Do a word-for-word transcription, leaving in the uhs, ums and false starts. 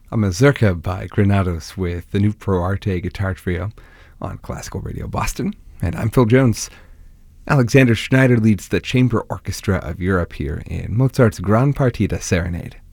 a mazurka by Granados with the new Pro Arte guitar trio on Classical Radio Boston. And I'm Phil Jones. Alexander Schneider leads the Chamber Orchestra of Europe here in Mozart's Gran Partita Serenade.